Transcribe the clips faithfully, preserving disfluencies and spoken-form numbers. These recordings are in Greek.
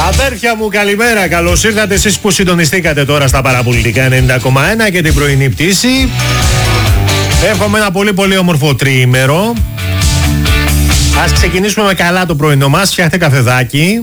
Αδέρφια μου, καλημέρα. Καλώς ήρθατε εσείς που συντονιστήκατε τώρα στα παραπολιτικά ενενήντα κόμμα ένα και την πρωινή πτήση. Εύχομαι ένα πολύ πολύ όμορφο τριήμερο. Ας ξεκινήσουμε με καλά το πρωινό μας. Φτιάχτε καφεδάκι.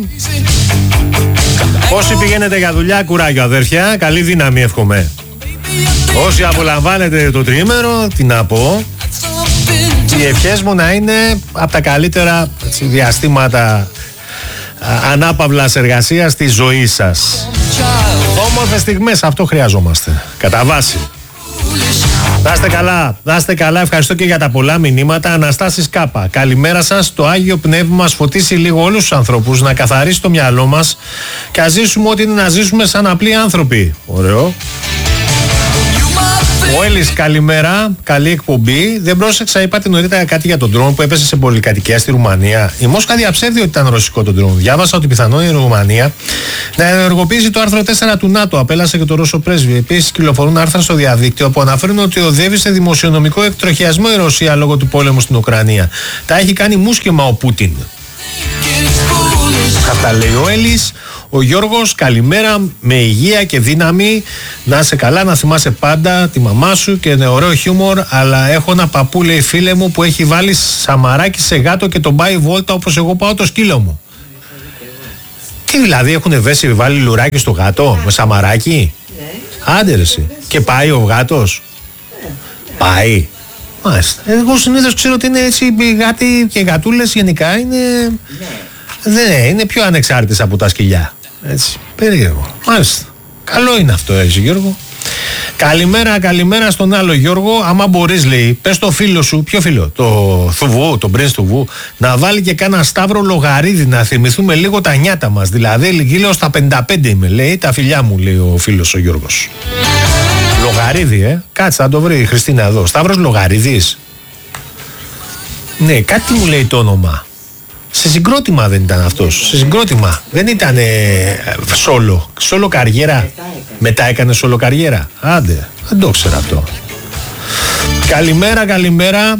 Όσοι πηγαίνετε για δουλειά, κουράγιο αδέρφια. Καλή δύναμη εύχομαι. Όσοι απολαμβάνετε το τριήμερο, τι να πω. Οι ευχές μου να είναι από τα καλύτερα διαστήματα ανάπαυλας εργασίας της ζωής σας. Όμορφες στιγμές, αυτό χρειαζόμαστε. Κατά βάση. Να είστε καλά, να είστε καλά. Ευχαριστώ και για τα πολλά μηνύματα. Αναστάσεις Κάπα, καλημέρα σας. Το Άγιο Πνεύμα μας φωτίσει λίγο όλους τους ανθρώπους, να καθαρίσει το μυαλό μας και ας ζήσουμε ό,τι είναι να ζήσουμε σαν απλοί άνθρωποι. Ωραίο. Ο Έλλης, καλημέρα, καλή εκπομπή. Δεν πρόσεξα, είπατε νωρίτερα κάτι για τον ντρόν που έπεσε σε πολυκατοικία στη Ρουμανία. Η Μόσχα διαψεύδει ότι ήταν ρωσικό το ντρόν. Διάβασα ότι πιθανόν η Ρουμανία να ενεργοποιήσει το άρθρο τέσσερα του ΝΑΤΟ. Απέλασε και το Ρώσο πρέσβη. Επίσης, κυκλοφορούν άρθρα στο διαδίκτυο που αναφέρουν ότι οδεύει σε δημοσιονομικό εκτροχιασμό η Ρωσία λόγω του πόλεμου στην Ουκρανία. Τα έχει κάνει μουσκεμα ο Πούτιν. Αυτά λέει ο Έλλης. Ο Γιώργος, καλημέρα, με υγεία και δύναμη. Να είσαι καλά, να θυμάσαι πάντα τη μαμά σου και είναι ωραίο χιούμορ. Αλλά έχω ένα παππού, λέει φίλε μου, που έχει βάλει σαμαράκι σε γάτο και τον πάει βόλτα όπως εγώ πάω το σκύλο μου. Τι δηλαδή, έχουν βέσει, βάλει λουράκι στο γάτο με σαμαράκι. Άντε ρε εσύ. Και πάει ο γάτος. Πάει. Μάλιστα. Εγώ συνήθως ξέρω ότι είναι έτσι, οι γάτοι και οι γατούλες γενικά είναι. Δεν είναι πιο ανεξάρτητες από τα σκυλιά. Έτσι, περίεργο. Μάλιστα. Καλό είναι αυτό, έτσι Γιώργο. Καλημέρα, καλημέρα στον άλλο Γιώργο. Άμα μπορείς, λέει, πες το φίλο σου, ποιο φίλο, το Θουβού, τον Prince Θουβού, να βάλει και κάνα Σταύρο Λογαρίδη, να θυμηθούμε λίγο τα νιάτα μας. Δηλαδή, λέω στα πενήντα πέντε είμαι, λέει, τα φιλιά μου, λέει ο φίλος ο Γιώργος. Λογαρίδη, ε. Κάτσε, θα το βρει η Χριστίνα εδώ. Σταύρος Λογαρίδης. Ναι, κάτι μου λέει το όνομα. Σε συγκρότημα δεν ήταν αυτός. Σε συγκρότημα. Δεν ήταν σόλο. Σόλο καριέρα. Μετά έκανε, Μετά έκανε σόλο καριέρα. Άντε. Δεν το ξέρω αυτό. Καλημέρα, καλημέρα.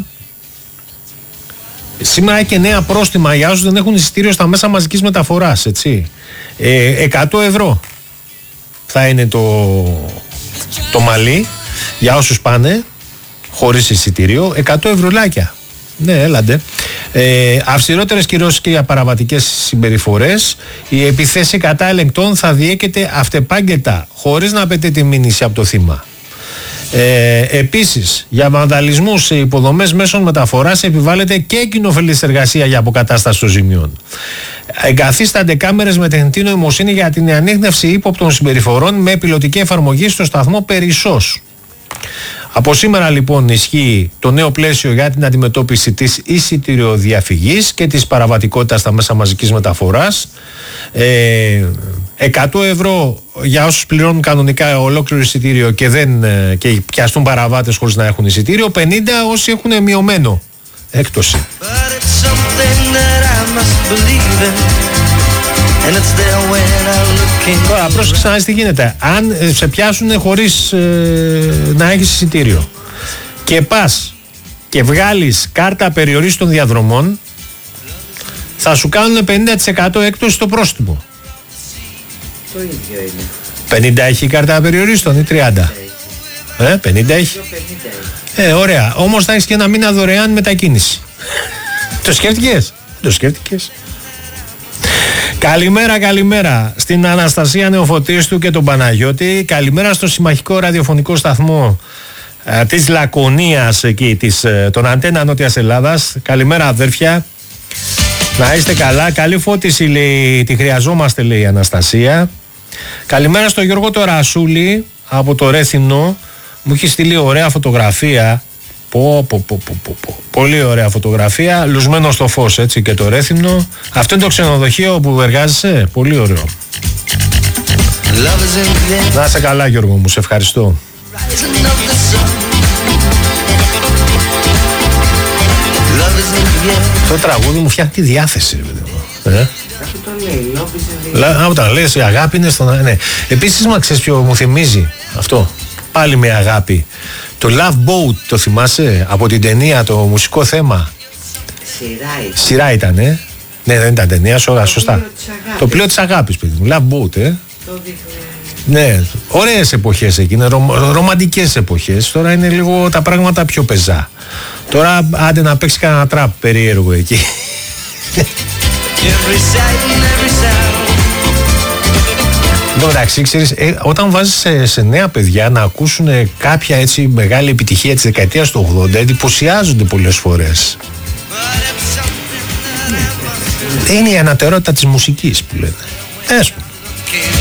Σήμερα έχει και νέα πρόστιμα για όσους δεν έχουν εισιτήριο στα μέσα μαζικής μεταφοράς. Έτσι. Ε, εκατό ευρώ θα είναι το, το μαλλί για όσους πάνε χωρίς εισιτήριο. εκατό ευρουλάκια. Ναι, έλαντε. Ε, αυστηρότερες κυρώσεις και για παραβατικές συμπεριφορές. Η επιθέση κατά ελεγκτών θα διέκεται αυτεπάγγελτα, χωρίς να απαιτείται μήνυση από το θύμα. Ε, επίσης, για βανδαλισμούς σε υποδομές μέσων μεταφοράς επιβάλλεται και κοινοφελής εργασία για αποκατάσταση των ζημιών. Εγκαθίστανται κάμερες με τεχνητή νοημοσύνη για την ανίχνευση ύποπτων συμπεριφορών με πιλωτική εφαρμογή στο σταθμό Περισσός. Από σήμερα λοιπόν ισχύει το νέο πλαίσιο για την αντιμετώπιση της εισιτηριοδιαφυγής και της παραβατικότητας στα μέσα μαζικής μεταφοράς. Ε, εκατό ευρώ για όσους πληρώνουν κανονικά ολόκληρο εισιτήριο και, δεν, και πιαστούν παραβάτες χωρίς να έχουν εισιτήριο. πενήντα όσοι έχουν μειωμένο έκπτωση. Τώρα πρόσεξε να δεις τι γίνεται. Αν σε πιάσουν χωρίς ε, να έχεις εισιτήριο και πας και βγάλεις κάρτα περιορίστων διαδρομών, θα σου κάνουν πενήντα τοις εκατό έκπτωση στο πρόστιμο. Το ίδιο είναι. πενήντα έχει η κάρτα περιορίστων ή τριάντα? Ε, πενήντα έχει. Ε, ωραία. Όμως θα έχεις και ένα μήνα δωρεάν μετακίνηση. Το σκέφτηκες? Το σκέφτηκες? Καλημέρα, καλημέρα στην Αναστασία Νεοφωτίστου και τον Παναγιώτη. Καλημέρα στο συμμαχικό ραδιοφωνικό σταθμό ε, της Λακωνίας εκεί, της, ε, των Αντένα Νότιας Ελλάδας. Καλημέρα αδέρφια. Να είστε καλά. Καλή φώτιση, λέει, τη χρειαζόμαστε, λέει η Αναστασία. Καλημέρα στο Γιώργο το Ρασούλη από το Ρέθυμνο. Μου έχει στείλει ωραία φωτογραφία. Πω, πω, πω, πω, πω, πω. Πολύ ωραία φωτογραφία. Λουσμένο στο φως, έτσι, και το Ρέθυμνο. Αυτό είναι το ξενοδοχείο που εργάζεσαι. Πολύ ωραίο. Να είσαι καλά, Γιώργο μου. Σε ευχαριστώ. Το τραγούδι μου φτιάχνει τη διάθεση, ρε. Ε? Αυτό το λέει. Α, όταν λες η αγάπη είναι στον... Ναι. Επίσης, μα ξέρεις ποιο μου θυμίζει αυτό? Πάλι με αγάπη. Το Love Boat, το θυμάσαι? Από την ταινία, το μουσικό θέμα. Σειρά ήταν. Σειρά ήταν, ε. Ναι, δεν ήταν ταινία, σωστά. σωστά. Το πλοίο της αγάπης, παιδί μου. Love Boat, ε. Το δείχνει. Ναι, ωραίες εποχές εκείνες, ρο, ρομαντικές εποχές. Τώρα είναι λίγο τα πράγματα πιο πεζά. Τώρα άντε να παίξει κανένα τραπ περίεργο εκεί. Εντάξει, ξέρεις, ε, όταν βάζεις σε, σε νέα παιδιά να ακούσουν κάποια έτσι μεγάλη επιτυχία της δεκαετίας του ογδόντα, εντυπωσιάζονται πολλές φορές. Είναι η ανατερότητα της μουσικής που λένε. Έσπου.